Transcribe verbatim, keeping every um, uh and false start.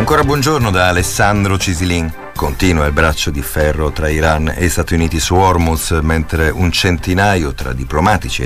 Ancora buongiorno da Alessandro Cisilin. Continua il braccio di ferro tra Iran e Stati Uniti su Hormuz, mentre un centinaio tra diplomatici